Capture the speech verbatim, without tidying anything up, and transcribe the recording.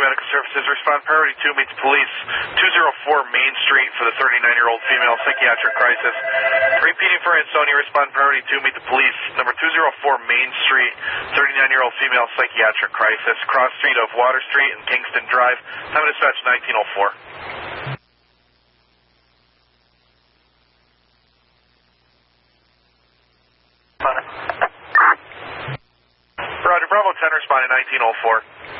Medical Services. Respond priority two, meet the police. two oh four Main Street for the thirty-nine-year-old female psychiatric crisis. Repeating for Ansonia, respond priority two, meet the police. Number two oh four Main Street, thirty-nine-year-old female psychiatric crisis. Cross street of Water Street and Kingston Drive. Time of dispatch nineteen oh four. Roger, Bravo ten responding nineteen oh four.